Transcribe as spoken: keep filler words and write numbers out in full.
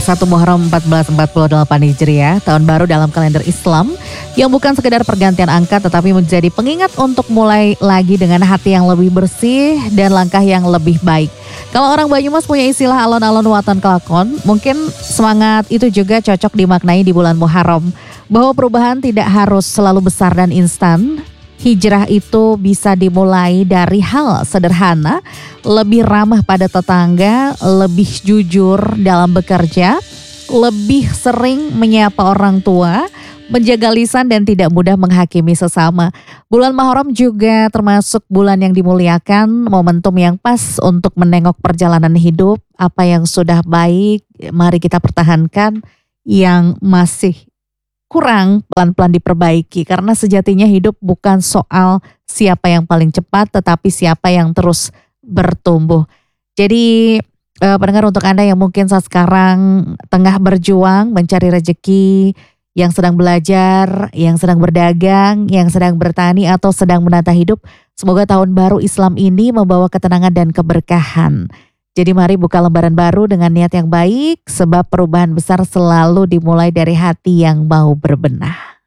satu Muharram seribu empat ratus empat puluh delapan Hijriah, tahun baru dalam kalender Islam yang bukan sekedar pergantian angka tetapi menjadi pengingat untuk mulai lagi dengan hati yang lebih bersih dan langkah yang lebih baik. Kalau orang Banyumas punya istilah alon-alon waton kelakon, mungkin semangat itu juga cocok dimaknai di bulan Muharram, bahwa perubahan tidak harus selalu besar dan instan. Hijrah itu bisa dimulai dari hal sederhana, lebih ramah pada tetangga, lebih jujur dalam bekerja, lebih sering menyapa orang tua, menjaga lisan dan tidak mudah menghakimi sesama. Bulan Muharram juga termasuk bulan yang dimuliakan, momentum yang pas untuk menengok perjalanan hidup, apa yang sudah baik, mari kita pertahankan, yang masih kurang pelan-pelan diperbaiki, karena sejatinya hidup bukan soal siapa yang paling cepat tetapi siapa yang terus bertumbuh. Jadi eh, pendengar, untuk Anda yang mungkin saat sekarang tengah berjuang mencari rezeki, yang sedang belajar, yang sedang berdagang, yang sedang bertani atau sedang menata hidup, semoga tahun baru Islam ini membawa ketenangan dan keberkahan. Jadi mari buka lembaran baru dengan niat yang baik, sebab perubahan besar selalu dimulai dari hati yang mau berbenah.